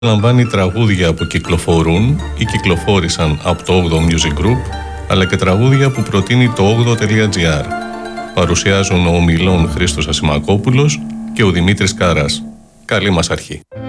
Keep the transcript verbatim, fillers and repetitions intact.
Λαμβάνει τραγούδια που κυκλοφορούν ή κυκλοφόρησαν από το όγδοο Music Group, αλλά και τραγούδια που προτείνει το όγδοο τελεία τζι άρ. Παρουσιάζουν ο ομιλών Χρήστος Ασημακόπουλος και ο Δημήτρης Κάρας. Καλή μας αρχή.